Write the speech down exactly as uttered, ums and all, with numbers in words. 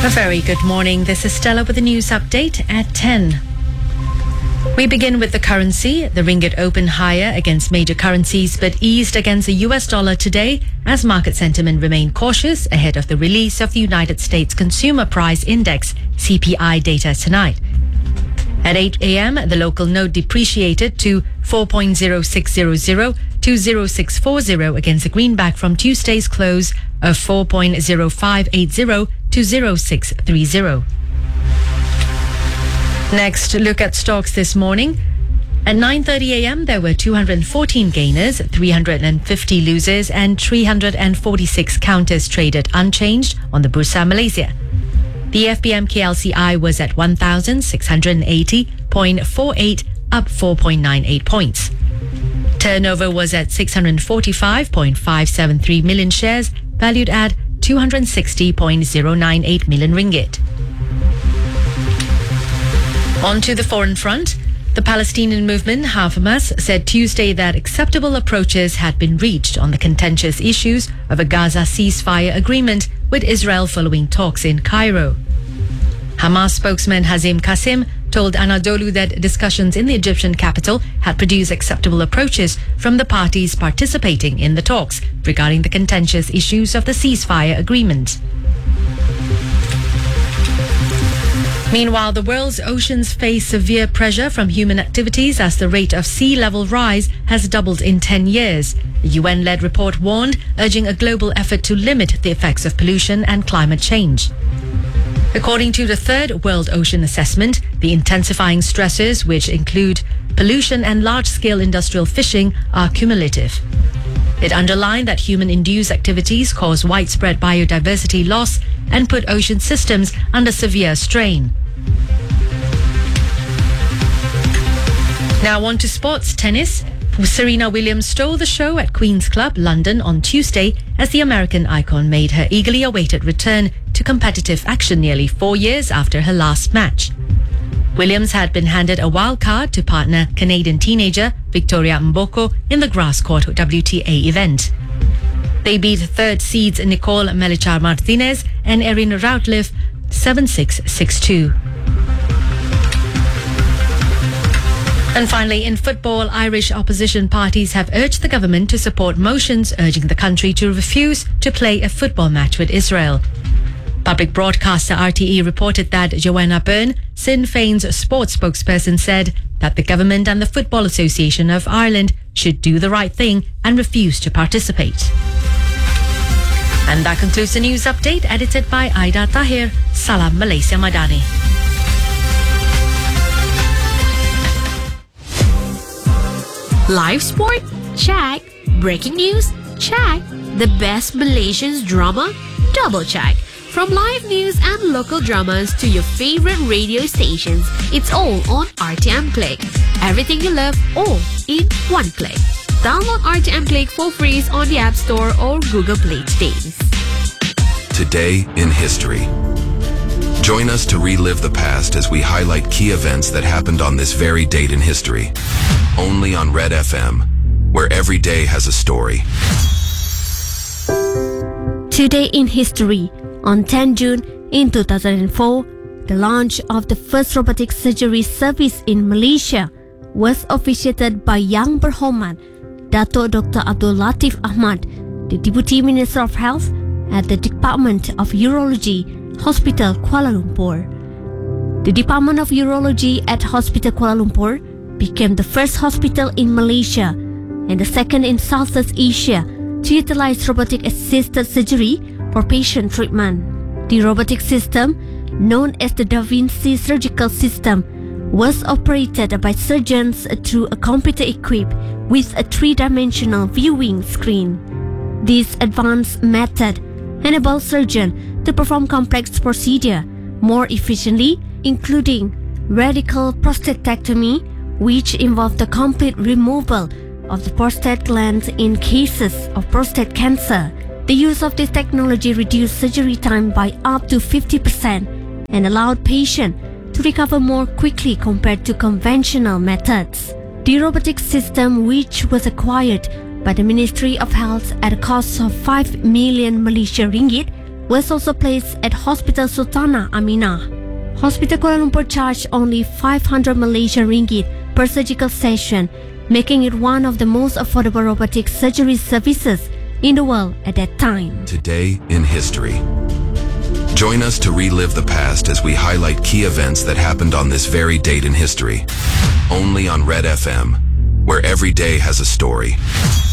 A very good morning. This is Stella with the news update at ten. We begin with the currency. The ringgit opened higher against major currencies but eased against the U S dollar today as market sentiment remained cautious ahead of the release of the United States Consumer Price Index C P I data tonight. At eight a.m., the local note depreciated to four point zero six zero zero to zero six four zero against the greenback from Tuesday's close of four point zero five eight zero to zero six three zero. Next, look at stocks this morning. At nine thirty a.m., there were two hundred fourteen gainers, three hundred fifty losers and three hundred forty-six counters traded unchanged on the Bursa Malaysia. The F B M K L C I was at one thousand six hundred eighty point four eight, up four point nine eight points. Turnover was at six hundred forty-five point five seven three million shares, valued at two hundred sixty point zero nine eight million ringgit. On to the foreign front. The Palestinian movement, Hamas, said Tuesday that acceptable approaches had been reached on the contentious issues of a Gaza ceasefire agreement with Israel following talks in Cairo. Hamas spokesman Hazim Qasim told Anadolu that discussions in the Egyptian capital had produced acceptable approaches from the parties participating in the talks regarding the contentious issues of the ceasefire agreement. Meanwhile, the world's oceans face severe pressure from human activities as the rate of sea level rise has doubled in ten years. A U N-led report warned, urging a global effort to limit the effects of pollution and climate change. According to the third World Ocean Assessment, the intensifying stresses, which include pollution and large-scale industrial fishing, are cumulative. It underlined that human-induced activities cause widespread biodiversity loss and put ocean systems under severe strain. Now on to sports tennis. Serena Williams stole the show at Queen's Club, London on Tuesday as the American icon made her eagerly awaited return to competitive action nearly four years after her last match. Williams had been handed a wild card to partner Canadian teenager Victoria Mboko in the grass court W T A event. They beat third seeds Nicole Melichar Martinez and Erin Routliffe seven six, six two. And finally, in football, Irish opposition parties have urged the government to support motions urging the country to refuse to play a football match with Israel. Public broadcaster R T E reported that Joanna Byrne, Sinn Féin's sports spokesperson, said that the government and the Football Association of Ireland should do the right thing and refuse to participate. And that concludes the news update, edited by Aida Tahir. Salam Malaysia Madani. Live sport? Check. Breaking news? Check. The best Malaysian drama? Double check. From live news and local dramas to your favorite radio stations, it's all on R T M Click. Everything you love, all in one click. Download R T M Click for free on the App Store or Google Play today. Today in history. Join us to relive the past as we highlight key events that happened on this very date in history. Only on Red F M, where every day has a story. Today in history, on tenth June in two thousand four, the launch of the first robotic surgery service in Malaysia was officiated by Yang Berhormat Dato' Doctor Abdul Latif Ahmad, the Deputy Minister of Health at the Department of Urology, Hospital Kuala Lumpur. The Department of Urology at Hospital Kuala Lumpur became the first hospital in Malaysia and the second in Southeast Asia to utilize robotic-assisted surgery for patient treatment. The robotic system, known as the Da Vinci Surgical System, was operated by surgeons through a computer equipped with a three-dimensional viewing screen. This advanced method enables surgeons to perform complex procedures more efficiently, including radical prostatectomy, which involved the complete removal of the prostate gland in cases of prostate cancer. The use of this technology reduced surgery time by up to fifty percent and allowed patients to recover more quickly compared to conventional methods. The robotic system, which was acquired by the Ministry of Health at a cost of five million Malaysia ringgit, was also placed at Hospital Sultana Amina. Hospital Kuala Lumpur charged only five hundred Malaysian ringgit per surgical session, making it one of the most affordable robotic surgery services in the world at that time. Today in history. Join us to relive the past as we highlight key events that happened on this very date in history. Only on Red F M, where every day has a story.